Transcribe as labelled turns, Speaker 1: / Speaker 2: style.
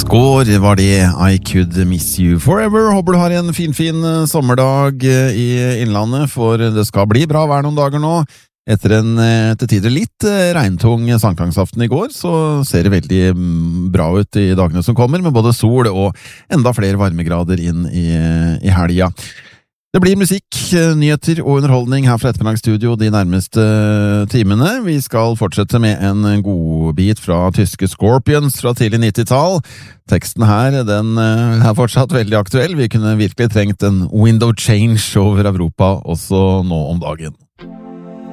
Speaker 1: Går var det I Could Miss You Forever. Håper du har en fin sommerdag i innlandet, for det skal bli bra vær noen dager nå. Etter en til tider litt regntung sankthansaften i går, så ser det veldig bra ut i dagene som kommer, med både sol og enda flere varmegrader inn i helga. Det blir musikk, nyheter og underholdning her fra Ettermiddags Studio de nærmeste timene. Vi skal fortsette med en godbit fra tyske Scorpions fra tidlig 90-tall. Teksten her, den er fortsatt veldig aktuell. Vi kunne virkelig trengt en window change over Europa også nå om dagen.